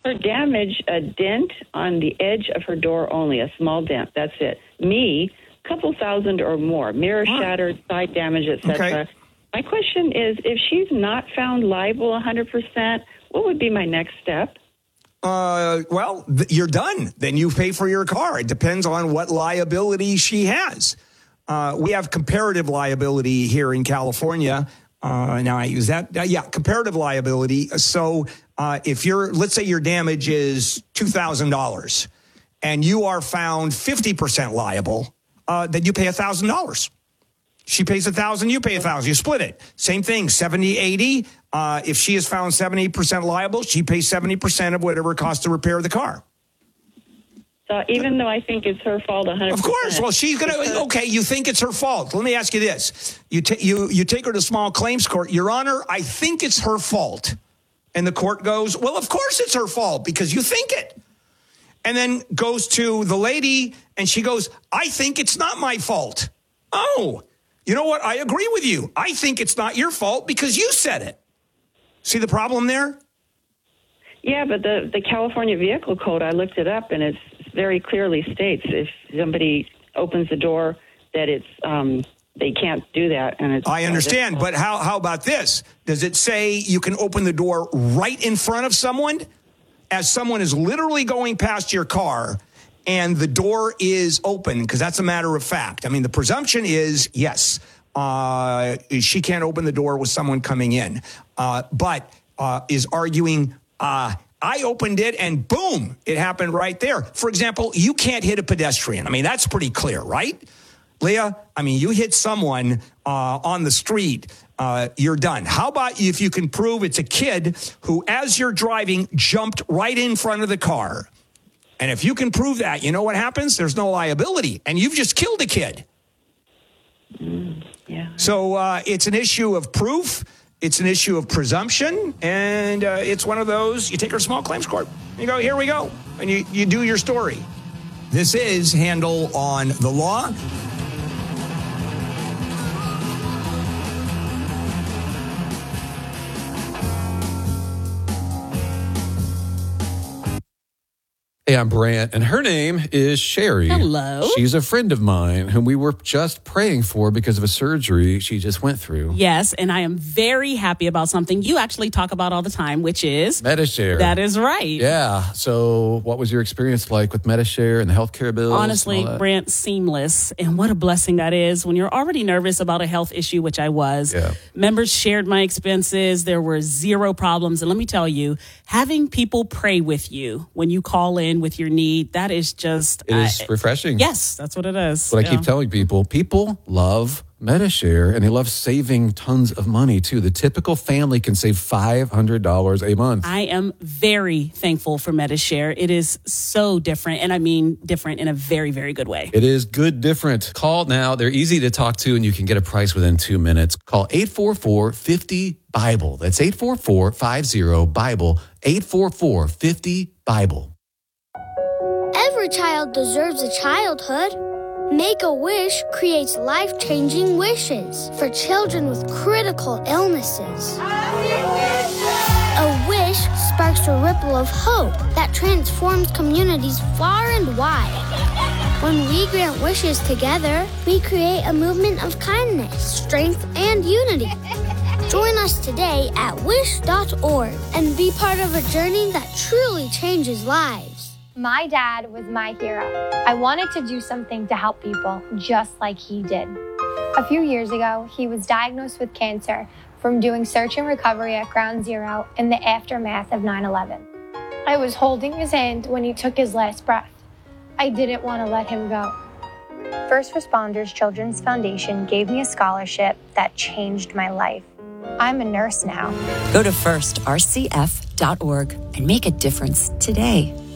Her damage, a dent on the edge of her door only, a small dent. That's it. Me, couple thousand or more, mirror shattered, side damage, etc. Okay. My question is, if she's not found liable 100%, what would be my next step? You're done. Then you pay for your car. It depends on what liability she has. We have comparative liability here in California. Now I use that. Comparative liability. So if let's say your damage is $2,000 and you are found 50% liable, then you pay $1,000. She pays $1,000, you pay $1,000. You split it. Same thing, 70-80. If she is found 70% liable, she pays 70% of whatever it costs to repair the car. So even though I think it's her fault 100%. Of course. Well, she's going to, okay, you think it's her fault. Let me ask you this. You take her to small claims court. Your Honor, I think it's her fault. And the court goes, well, of course it's her fault because you think it. And then goes to the lady and she goes, I think it's not my fault. Oh, you know what? I agree with you. I think it's not your fault because you said it. See the problem there? Yeah, but the California Vehicle Code, I looked it up, and it very clearly states if somebody opens the door that it's they can't do that. And it's I understand, but how about this? Does it say you can open the door right in front of someone as someone is literally going past your car and the door is open? Because that's a matter of fact. I mean, the presumption is, yes, she can't open the door with someone coming in, but is arguing, I opened it and boom, it happened right there. For example, you can't hit a pedestrian. I mean, that's pretty clear, right? Leah, I mean, you hit someone on the street, you're done. How about if you can prove it's a kid who, as you're driving, jumped right in front of the car? And if you can prove that, you know what happens? There's no liability, and you've just killed a kid. Yeah. So it's an issue of proof. It's an issue of presumption, and it's one of those, you take her to small claims court. You go, here we go, and you do your story. This is Handel on the Law. Hey, I'm Brant, and her name is Sherry. Hello. She's a friend of mine whom we were just praying for because of a surgery she just went through. Yes, and I am very happy about something you actually talk about all the time, which is Medi-Share. That is right. Yeah. So what was your experience like with Medi-Share and the healthcare bills? Honestly, Brant, seamless. And what a blessing that is when you're already nervous about a health issue, which I was. Yeah. Members shared my expenses. There were zero problems. And let me tell you, having people pray with you when you call in with your need, that is just... It is refreshing. Yes, that's what it is. But I keep telling people love Medi-Share, and they love saving tons of money, too. The typical family can save $500 a month. I am very thankful for Medi-Share. It is so different, and I mean different in a very, very good way. It is good different. Call now. They're easy to talk to, and you can get a price within 2 minutes. Call 844-50-BIBLE. That's 844-50-BIBLE. 844-50-BIBLE. Every child deserves a childhood. Make-A-Wish creates life-changing wishes for children with critical illnesses. A wish sparks a ripple of hope that transforms communities far and wide. When we grant wishes together, we create a movement of kindness, strength, and unity. Join us today at wish.org and be part of a journey that truly changes lives. My dad was my hero. I wanted to do something to help people just like he did. A few years ago, he was diagnosed with cancer from doing search and recovery at Ground Zero in the aftermath of 9/11. I was holding his hand when he took his last breath. I didn't want to let him go. First Responders Children's Foundation gave me a scholarship that changed my life. I'm a nurse now. Go to firstrcf.org and make a difference today.